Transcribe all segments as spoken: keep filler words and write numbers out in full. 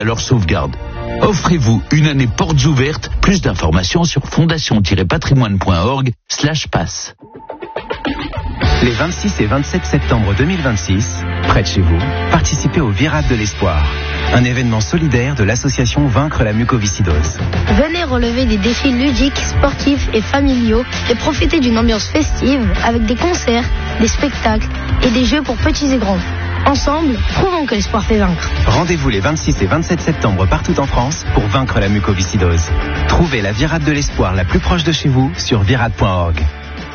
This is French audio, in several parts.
à leur sauvegarde. Offrez-vous une année portes ouvertes. Plus d'informations sur fondation-patrimoine.org slash passe. Les vingt-six et vingt-sept septembre deux mille vingt-six, près de chez vous, participez au Virade de l'Espoir, un événement solidaire de l'association Vaincre la mucoviscidose. Venez relever des défis ludiques, sportifs et familiaux et profiter d'une ambiance festive avec des concerts, des spectacles et des jeux pour petits et grands. Ensemble, prouvons que l'espoir fait vaincre. Rendez-vous les vingt-six et vingt-sept septembre partout en France pour vaincre la mucoviscidose. Trouvez la Virade de l'Espoir la plus proche de chez vous sur virade point org.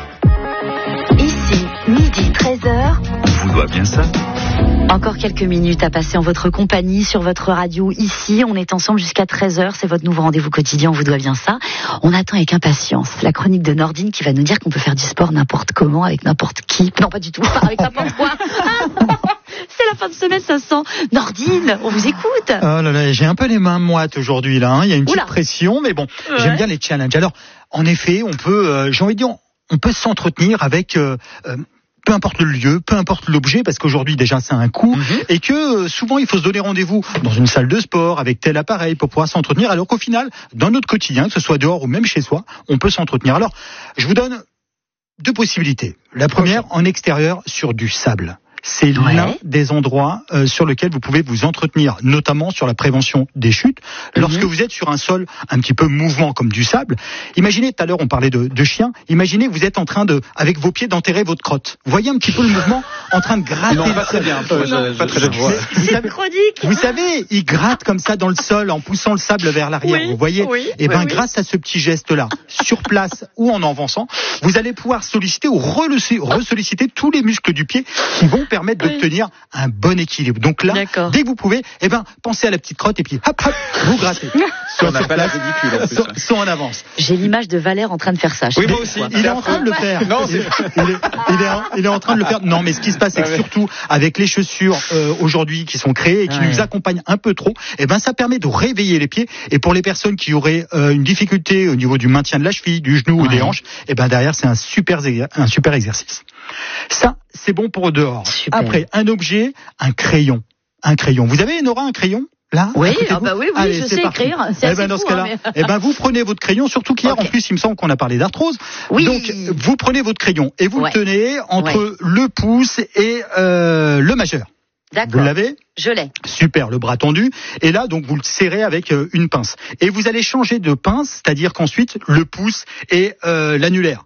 Ici, midi treize heures. On vous doit bien ça. Encore quelques minutes à passer en votre compagnie sur votre radio. Ici, on est ensemble jusqu'à treize heures. C'est votre nouveau rendez-vous quotidien, on vous doit bien ça. On attend avec impatience la chronique de Nordine qui va nous dire qu'on peut faire du sport n'importe comment, avec n'importe qui. Non, pas du tout, avec n'importe quoi. C'est la fin de semaine, ça sent. Nordine, on vous écoute. Oh là là, j'ai un peu les mains moites aujourd'hui là. Hein. Il y a une petite Oula. pression, mais bon, Ouais. j'aime bien les challenges. Alors, en effet, on peut, euh, j'ai envie de dire, on peut s'entretenir avec. Euh, euh, peu importe le lieu, peu importe l'objet, parce qu'aujourd'hui déjà c'est un coût, mm-hmm. et que euh, souvent il faut se donner rendez-vous dans une salle de sport avec tel appareil pour pouvoir s'entretenir, alors qu'au final, dans notre quotidien, que ce soit dehors ou même chez soi, on peut s'entretenir. Alors, je vous donne deux possibilités. La première, en extérieur, sur du sable. C'est ouais. l'un des endroits euh, sur lequel vous pouvez vous entretenir, notamment sur la prévention des chutes. Mm-hmm. Lorsque vous êtes sur un sol un petit peu mouvant comme du sable, imaginez, tout à l'heure on parlait de, de chiens, imaginez vous êtes en train de, avec vos pieds, d'enterrer votre crotte. Vous voyez un petit peu le mouvement en train de gratter. Non, pas très bien. Euh, non, je, pas très bien. C'est vous savez, chronique. Vous savez, il gratte comme ça dans le sol en poussant le sable vers l'arrière. Oui, vous voyez. Oui, Et ben, oui, grâce oui. à ce petit geste-là, sur place ou en avançant, vous allez pouvoir solliciter ou re-solliciter tous les muscles du pied qui vont permettre oui. d'obtenir un bon équilibre. Donc là, D'accord. dès que vous pouvez, eh ben, pensez à la petite crotte et puis hop, hop, vous grattez. On n'a pas la ridicule en plus. Soit, soit en avance. J'ai l'image de Valère en train de faire ça. Oui, moi aussi. Il est en train de le faire. Non, c'est... il, est, il, est en, il est en train de le faire. Non, mais ce qui se passe, c'est que surtout avec les chaussures euh, aujourd'hui qui sont créées et qui ouais. nous accompagnent un peu trop, eh ben, ça permet de réveiller les pieds. Et pour les personnes qui auraient euh, une difficulté au niveau du maintien de la cheville, du genou ouais. ou des hanches, eh ben, derrière, c'est un super, un super exercice. Ça, c'est bon pour dehors. Super. Après, un objet, un crayon. Un crayon. Vous avez, Nora, un crayon là? Oui, ah bah oui, oui, Allez, je sais parti. écrire. C'est eh ben, dans fou, ce cas-là, hein, mais... eh ben, vous prenez votre crayon, surtout qu'hier, okay. en plus, il me semble qu'on a parlé d'arthrose. Oui. Donc, vous prenez votre crayon et vous ouais. le tenez entre ouais. le pouce et euh, le majeur. D'accord. Vous l'avez? Je l'ai. Super, le bras tendu. Et là, donc, vous le serrez avec euh, une pince. Et vous allez changer de pince, c'est-à-dire qu'ensuite, le pouce et euh, l'annulaire.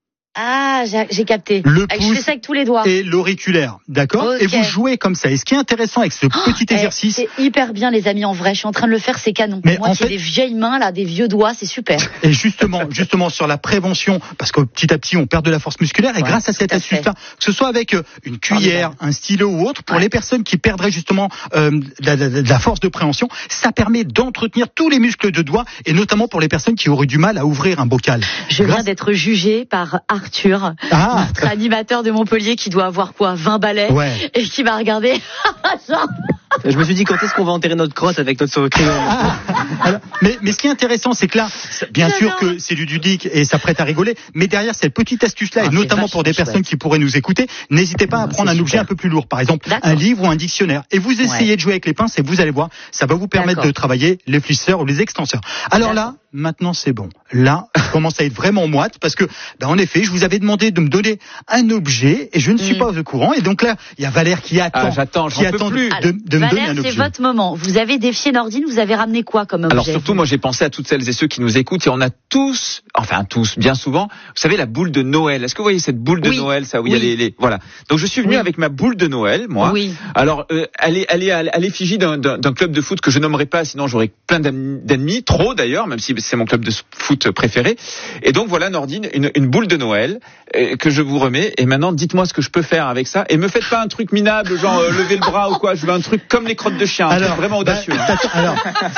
Ah, j'ai, j'ai capté. Le pouce je fais ça avec tous les doigts. Et l'auriculaire, d'accord okay. Et vous jouez comme ça. Et ce qui est intéressant avec ce oh, petit exercice... C'est hyper bien, les amis, en vrai. Je suis en train de le faire, c'est canon. Mais moi, en qui ai fait... des vieilles mains, là, des vieux doigts, c'est super. Et justement, justement sur la prévention, parce que petit à petit, on perd de la force musculaire. Et ouais, grâce à cette à astuce-là, que ce soit avec une cuillère, un stylo ou autre, pour ouais. les personnes qui perdraient justement euh, de, la, de la force de préhension, ça permet d'entretenir tous les muscles de doigts, et notamment pour les personnes qui auraient du mal à ouvrir un bocal. Je grâce... viens d'être jugé par Arthur. Ah. Notre animateur de Montpellier qui doit avoir quoi, vingt balais ouais. et qui m'a regardé. Genre... Je me suis dit quand est-ce qu'on va enterrer notre crotte avec notre crayon. Ah, alors, mais, mais ce qui est intéressant, c'est que là, bien sûr que c'est du ludique et ça prête à rigoler, mais derrière cette petite astuce-là, ah, et notamment pour des personnes chouette. qui pourraient nous écouter, n'hésitez pas à prendre c'est un objet super. un peu plus lourd, par exemple D'accord. un livre ou un dictionnaire, et vous essayez ouais. de jouer avec les pinces et vous allez voir, ça va vous permettre D'accord. de travailler les flisseurs ou les extenseurs. Alors D'accord. là, maintenant c'est bon. Là, je commence à être vraiment moite parce que, ben, en effet, je vous avais demandé de me donner un objet et je ne suis mmh. pas au courant. Et donc là, il y a Valère qui attend, ah, j'attends, qui attend plus. de, de, de Valère, me donner un objet. c'est votre moment. Vous avez défié Nordine, vous avez ramené quoi comme objet? Alors surtout, moi j'ai pensé à toutes celles et ceux qui nous écoutent et on a tous, enfin tous, bien souvent, vous savez la boule de Noël. Est-ce que vous voyez cette boule de oui. Noël, ça où oui. il y a les, les, voilà. Donc je suis venu oui. avec ma boule de Noël, moi. Oui. Alors euh, elle est, elle est à l'effigie d'un, d'un, d'un club de foot que je nommerai pas, sinon j'aurais plein d'ennemis, trop d'ailleurs, même si c'est mon club de foot préféré. Et donc voilà Nordine, une, une boule de Noël euh, que je vous remets. Et maintenant, dites-moi ce que je peux faire avec ça. Et me faites pas un truc minable, genre euh, lever le bras ou quoi. Je veux un truc comme les crottes de chien, alors, un truc vraiment audacieux. Bah, hein. Alors, ça, ça,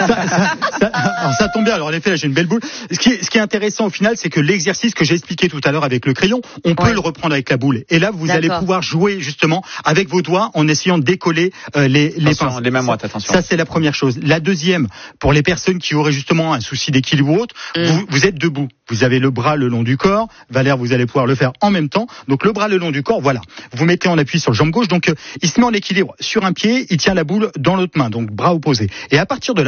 ça, alors ça tombe bien. Alors en effet, là, j'ai une belle boule. Ce qui est, ce qui est intéressant au final, c'est que l'exercice que j'ai expliqué tout à l'heure avec le crayon, on peut ouais. le reprendre avec la boule. Et là, vous D'accord. allez pouvoir jouer justement avec vos doigts en essayant de décoller euh, les, les pinces. Les mains moites, attention. Ça, c'est la première chose. La deuxième, pour les personnes qui auraient justement un souci d'équilibre ou autre, mm. vous, vous êtes debout. Vous avez le bras le long du corps. Valère, vous allez pouvoir le faire en même temps. Donc le bras le long du corps, voilà. Vous mettez en appui sur le jambe gauche. Donc euh, il se met en équilibre sur un pied, il tient la boule dans l'autre main. Donc bras opposés. Et à partir de là,